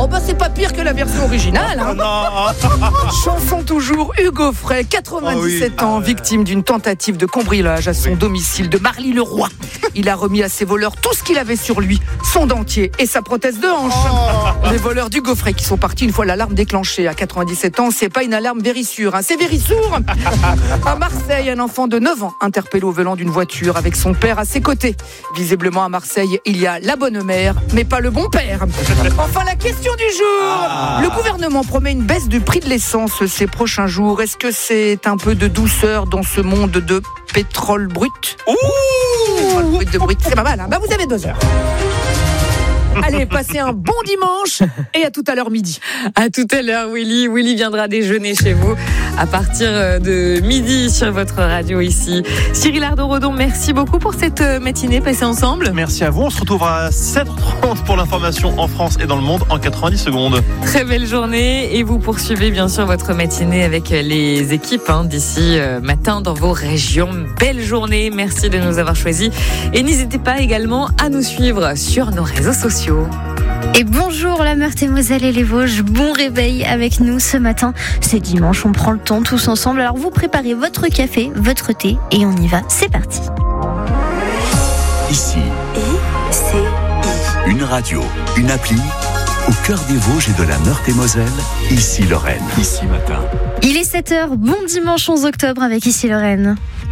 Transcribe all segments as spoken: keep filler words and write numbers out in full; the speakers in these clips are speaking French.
Oh bah c'est pas pire que la version originale. Hein. Oh non. Chanson toujours, Hugo Frey, quatre-vingt-dix-sept oh oui. ans, ah ouais. victime d'une tentative de cambriolage à son oui. domicile de Marly-le-Roi. Il a remis à ses voleurs tout ce qu'il avait sur lui, son dentier et sa prothèse de hanche. Oh. Les voleurs d'Hugo Frey qui sont partis une fois l'alarme déclenchée. À quatre-vingt-dix-sept ans, c'est pas une alarme vérissure, hein, c'est vérissour. À Marseille, un enfant de neuf ans interpellé au volant d'une voiture avec son père à ses côtés. Visiblement à Marseille, il y a la bonne mère, mais pas le bon père. Enfin, la question du jour. Ah. Le gouvernement promet une baisse du prix de l'essence ces prochains jours. Est-ce que c'est un peu de douceur dans ce monde de pétrole brut ? Ouh Pétrole brut de brut, c'est pas mal, hein ? Bah, vous avez deux heures. Allez, passez un bon dimanche et à tout à l'heure midi. À tout à l'heure, Willy. Willy viendra déjeuner chez vous à partir de midi sur votre radio ici. Cyril Ardon-Redon, merci beaucoup pour cette matinée passée ensemble. Merci à vous. On se retrouve à sept heures trente pour l'information en France et dans le monde en quatre-vingt-dix secondes. Très belle journée et vous poursuivez bien sûr votre matinée avec les équipes hein, d'ici euh, matin dans vos régions. Belle journée. Merci de nous avoir choisis et n'hésitez pas également à nous suivre sur nos réseaux sociaux. Et bonjour la Meurthe-et-Moselle et les Vosges, bon réveil avec nous ce matin. C'est dimanche, on prend le temps tous ensemble. Alors vous préparez votre café, votre thé et on y va, c'est parti. Ici, I C I. Une radio, une appli, au cœur des Vosges et de la Meurthe-et-Moselle, Ici Lorraine, Ici Matin. Il est sept heures, bon dimanche onze octobre avec Ici Lorraine.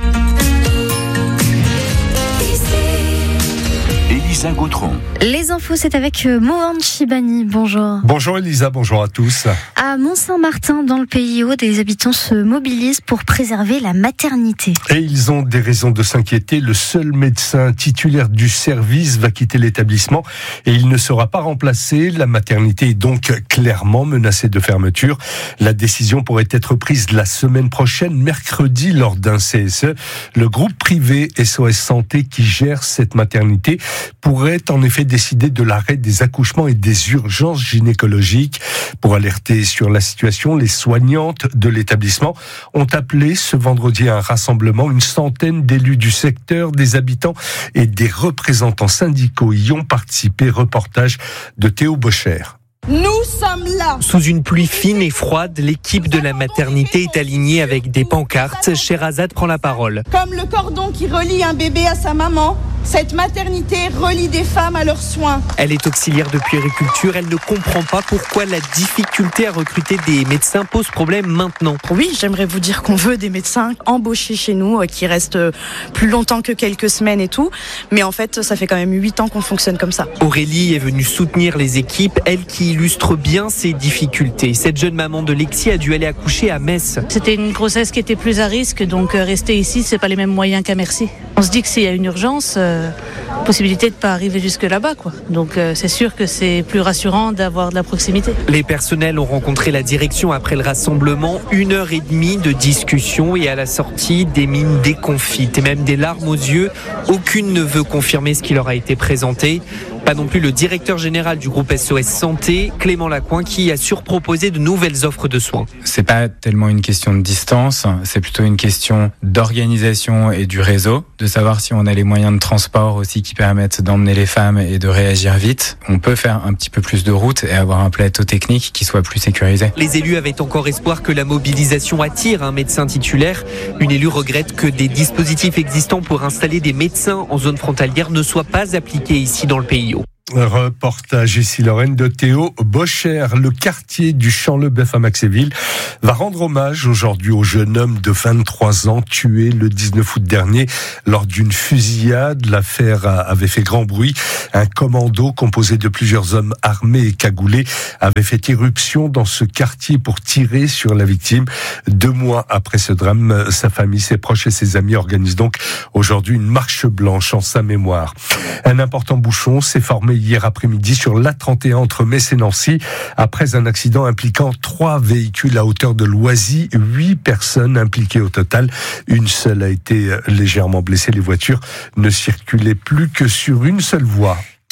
Elisa Gautron. Les infos, c'est avec Mohan Chibani. Bonjour. Bonjour Elisa, bonjour à tous. À Mont-Saint-Martin, dans le Pays Haut, des habitants se mobilisent pour préserver la maternité. Et ils ont des raisons de s'inquiéter. Le seul médecin titulaire du service va quitter l'établissement et il ne sera pas remplacé. La maternité est donc clairement menacée de fermeture. La décision pourrait être prise la semaine prochaine, mercredi, lors d'un C S E. Le groupe privé S O S Santé qui gère cette maternité pourrait en effet décider de l'arrêt des accouchements et des urgences gynécologiques. Pour alerter sur la situation, les soignantes de l'établissement ont appelé ce vendredi à un rassemblement. Une centaine d'élus du secteur, des habitants et des représentants syndicaux y ont participé. Reportage de Théo Bocher. Nous sommes là. Sous une pluie fine et froide, l'équipe de la maternité est alignée avec des pancartes. Sherazade prend la parole. Comme le cordon qui relie un bébé à sa maman, cette maternité relie des femmes à leurs soins. Elle est auxiliaire de puériculture. Elle ne comprend pas pourquoi la difficulté à recruter des médecins pose problème maintenant. Oui, j'aimerais vous dire qu'on veut des médecins embauchés chez nous, qui restent plus longtemps que quelques semaines et tout. Mais en fait, ça fait quand même huit ans qu'on fonctionne comme ça. Aurélie est venue soutenir les équipes, elle qui illustre bien ses difficultés. Cette jeune maman de Lexie a dû aller accoucher à Metz. C'était une grossesse qui était plus à risque, donc rester ici, c'est pas les mêmes moyens qu'à Mercy. On se dit que s'il y a une urgence, euh, possibilité de pas arriver jusque là-bas, quoi. Donc euh, c'est sûr que c'est plus rassurant d'avoir de la proximité. Les personnels ont rencontré la direction après le rassemblement. Une heure et demie de discussion et à la sortie, des mines déconfites et même des larmes aux yeux. Aucune ne veut confirmer ce qui leur a été présenté. Pas non plus le directeur général du groupe S O S Santé, Clément Lacoin, qui a surproposé de nouvelles offres de soins. C'est pas tellement une question de distance, c'est plutôt une question d'organisation et du réseau, de savoir si on a les moyens de transport aussi qui permettent d'emmener les femmes et de réagir vite. On peut faire un petit peu plus de route et avoir un plateau technique qui soit plus sécurisé. Les élus avaient encore espoir que la mobilisation attire un médecin titulaire. Une élue regrette que des dispositifs existants pour installer des médecins en zone frontalière ne soient pas appliqués ici dans le pays. Reportage ici Lorraine de Théo Bocher. Le quartier du Champ-le-Bœuf à Maxéville va rendre hommage aujourd'hui au jeune homme de vingt-trois ans tué le dix-neuf août dernier lors d'une fusillade. L'affaire avait fait grand bruit. Un commando composé de plusieurs hommes armés et cagoulés avait fait irruption dans ce quartier pour tirer sur la victime. Deux mois après ce drame, sa famille, ses proches et ses amis organisent donc aujourd'hui une marche blanche en sa mémoire. Un important bouchon s'est formé hier après-midi sur l'A trente et un entre Metz et Nancy après un accident impliquant trois véhicules à hauteur de Loisy. Huit personnes impliquées au total. Une seule a été légèrement blessée. Les voitures ne circulaient plus que sur une seule voie.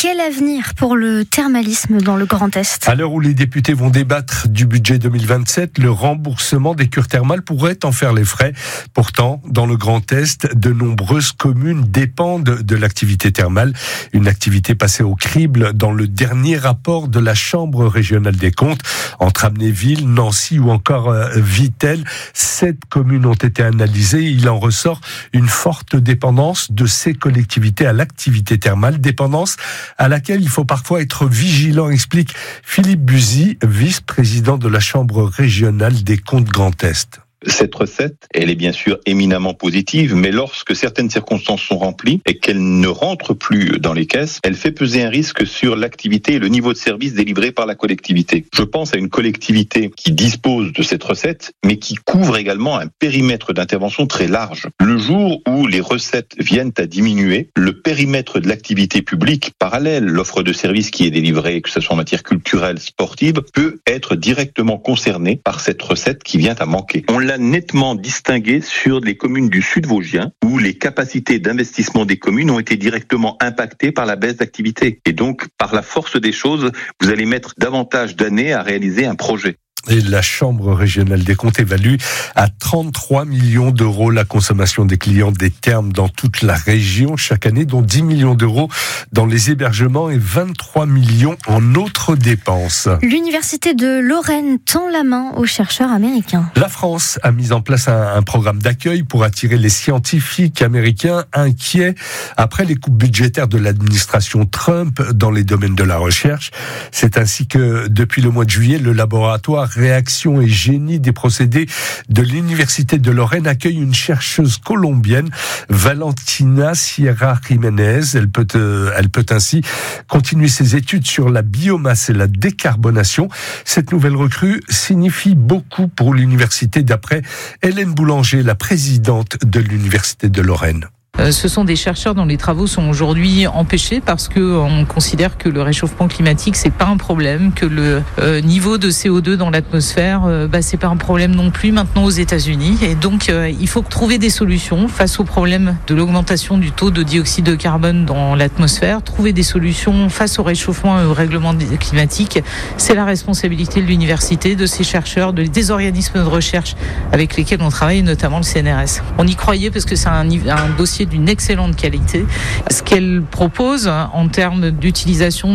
quel avenir pour le thermalisme dans le Grand Est ? À l'heure où les députés vont débattre du budget deux mille vingt-sept, le remboursement des cures thermales pourrait en faire les frais. Pourtant, dans le Grand Est, de nombreuses communes dépendent de l'activité thermale. Une activité passée au crible dans le dernier rapport de la Chambre régionale des comptes. Entre Amnéville, Nancy ou encore Vittel, sept communes ont été analysées. Il en ressort une forte dépendance de ces collectivités à l'activité thermale, dépendance à laquelle il faut parfois être vigilant, explique Philippe Buzy, vice-président de la Chambre régionale des comptes Grand Est. Cette recette, elle est bien sûr éminemment positive, mais lorsque certaines circonstances sont remplies et qu'elle ne rentre plus dans les caisses, elle fait peser un risque sur l'activité et le niveau de service délivré par la collectivité. Je pense à une collectivité qui dispose de cette recette, mais qui couvre également un périmètre d'intervention très large. Le jour où les recettes viennent à diminuer, le périmètre de l'activité publique parallèle, l'offre de services qui est délivrée, que ce soit en matière culturelle, sportive, peut être directement concerné par cette recette qui vient à manquer. On l'a nettement distingué sur les communes du sud vosgien où les capacités d'investissement des communes ont été directement impactées par la baisse d'activité. Et donc, par la force des choses, vous allez mettre davantage d'années à réaliser un projet. Et la Chambre régionale des comptes évalue à trente-trois millions d'euros la consommation des clients des thermes dans toute la région chaque année, dont dix millions d'euros dans les hébergements et vingt-trois millions en autres dépenses. L'Université de Lorraine tend la main aux chercheurs américains. La France a mis en place un, un programme d'accueil pour attirer les scientifiques américains inquiets après les coupes budgétaires de l'administration Trump dans les domaines de la recherche. C'est ainsi que depuis le mois de juillet, le laboratoire Réaction et Génie des procédés de l'Université de Lorraine accueille une chercheuse colombienne, Valentina Sierra Jiménez. Elle peut, euh, elle peut ainsi continuer ses études sur la biomasse et la décarbonation. Cette nouvelle recrue signifie beaucoup pour l'université, d'après Hélène Boulanger, la présidente de l'Université de Lorraine. Ce sont des chercheurs dont les travaux sont aujourd'hui empêchés parce que on considère que le réchauffement climatique c'est pas un problème, que le euh, niveau de C O deux dans l'atmosphère euh, bah c'est pas un problème non plus maintenant aux États-Unis, et donc euh, il faut trouver des solutions face au problème de l'augmentation du taux de dioxyde de carbone dans l'atmosphère, trouver des solutions face au réchauffement et au règlement climatique. C'est la responsabilité de l'université, de ses chercheurs, de, des organismes de recherche avec lesquels on travaille, notamment le C N R S. On y croyait parce que c'est un, un dossier d'une excellente qualité. Ce qu'elle propose en termes d'utilisation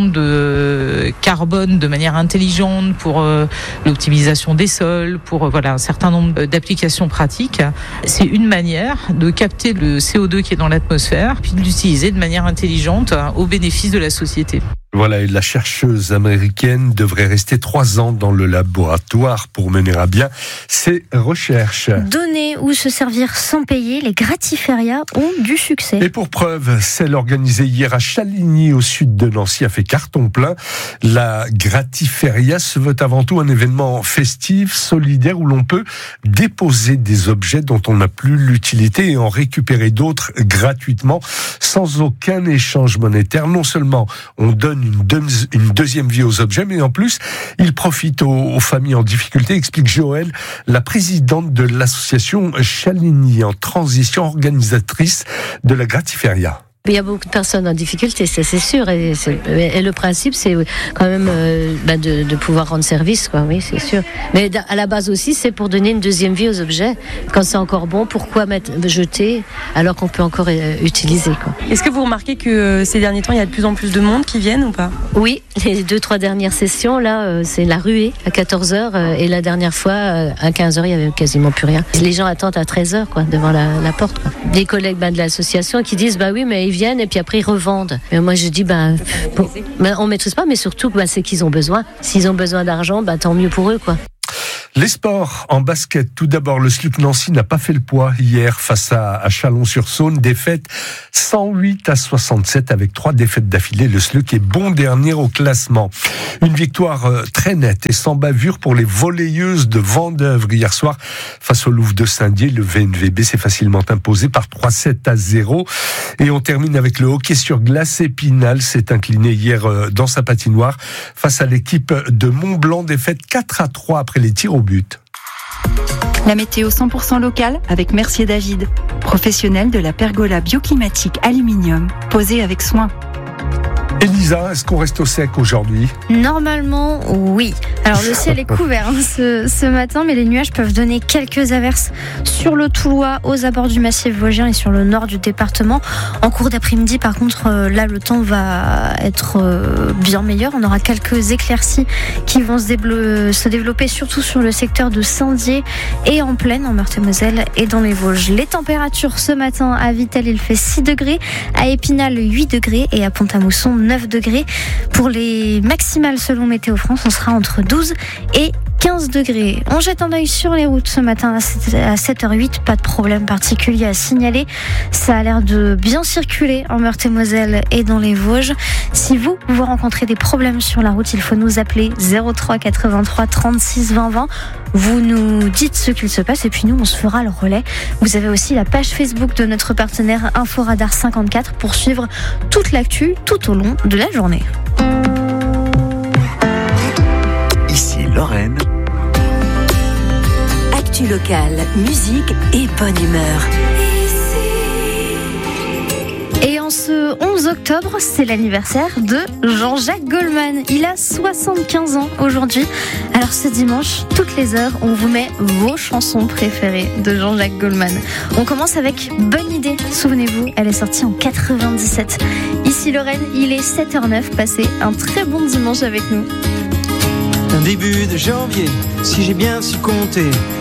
de carbone de manière intelligente pour euh, l'optimisation des sols, pour euh, voilà un certain nombre d'applications pratiques, c'est une manière de capter le C O deux qui est dans l'atmosphère puis de l'utiliser de manière intelligente au bénéfice de la société. Voilà, et la chercheuse américaine devrait rester trois ans dans le laboratoire pour mener à bien ses recherches. Donner ou se servir sans payer, les gratiférias ont du succès. Et pour preuve, celle organisée hier à Chaligny, au sud de Nancy, a fait carton plein. La gratiféria se veut avant tout un événement festif, solidaire, où l'on peut déposer des objets dont on n'a plus l'utilité et en récupérer d'autres gratuitement, sans aucun échange monétaire. Non seulement on donne Une, deux, une deuxième vie aux objets, mais en plus, il profite aux, aux familles en difficulté, explique Joël, la présidente de l'association Chaligny en transition, organisatrice de la gratiféria. Il y a beaucoup de personnes en difficulté, ça c'est sûr. Et, c'est, et le principe, c'est quand même euh, bah de, de pouvoir rendre service, quoi. Oui, c'est sûr. Mais à la base aussi, c'est pour donner une deuxième vie aux objets. Quand c'est encore bon, pourquoi mettre, jeter alors qu'on peut encore euh, utiliser, quoi. Est-ce que vous remarquez que euh, ces derniers temps, il y a de plus en plus de monde qui viennent ou pas ? Oui, les deux, trois dernières sessions, là, euh, c'est la ruée à quatorze heures. Euh, et la dernière fois, euh, à quinze heures, il n'y avait quasiment plus rien. Les gens attendent à treize heures, quoi, devant la, la porte, quoi. Des collègues bah, de l'association qui disent, bah oui, mais ils viennent et puis après ils revendent. Mais moi je dis ben bah, bah, on maîtrise pas, mais surtout bah, c'est qu'ils ont besoin. S'ils ont besoin d'argent, bah tant mieux pour eux, quoi. Les sports en basket. Tout d'abord, le S L U C Nancy n'a pas fait le poids hier face à, à Chalon-sur-Saône. Défaite cent huit à soixante-sept avec trois défaites d'affilée. Le S L U C est bon dernier au classement. Une victoire euh, très nette et sans bavure pour les volleyeuses de Vendeuvre hier soir face au Louvre de Saint-Dié. Le V N V B s'est facilement imposé par trois sept à zéro. Et on termine avec le hockey sur glace. Épinal s'est incliné hier euh, dans sa patinoire face à l'équipe de Mont-Blanc. Défaite quatre à trois après les tirs au but. La météo cent pour cent locale avec Mercier David, professionnel de la pergola bioclimatique aluminium, posée avec soin. Elisa, est-ce qu'on reste au sec aujourd'hui ? Normalement, oui. Alors le ciel est couvert hein, ce, ce matin, mais les nuages peuvent donner quelques averses sur le Toulois, aux abords du massif vosgien et sur le nord du département. En cours d'après-midi, par contre, là, le temps va être bien meilleur. On aura quelques éclaircies qui vont se, déblo- se développer, surtout sur le secteur de Saint-Dié et en plaine, en Meurthe-et-Moselle et dans les Vosges. Les températures ce matin, à Vittel, il fait six degrés, à Épinal, huit degrés et à Pont-à-Mousson, neuf degrés. Pour les maximales selon Météo France, on sera entre douze et quinze degrés. On jette un œil sur les routes ce matin à sept heures huit. Pas de problème particulier à signaler. Ça a l'air de bien circuler en Meurthe-et-Moselle et dans les Vosges. Si vous, vous rencontrez des problèmes sur la route, il faut nous appeler zéro trois quatre-vingt-trois trente-six vingt vingt. Vous nous dites ce qu'il se passe et puis nous, on se fera le relais. Vous avez aussi la page Facebook de notre partenaire Inforadar cinquante-quatre pour suivre toute l'actu tout au long de la journée. Ici Lorraine. Actu locale, musique et bonne humeur. Et en ce onze octobre, c'est l'anniversaire de Jean-Jacques Goldman. Il a soixante-quinze ans aujourd'hui. Alors ce dimanche, toutes les heures, on vous met vos chansons préférées de Jean-Jacques Goldman. On commence avec Bonne idée. Souvenez-vous, elle est sortie en quatre-vingt-dix-sept. Ici Lorraine, il est sept heures neuf. Passez un très bon dimanche avec nous. Un début de janvier, si j'ai bien su compter,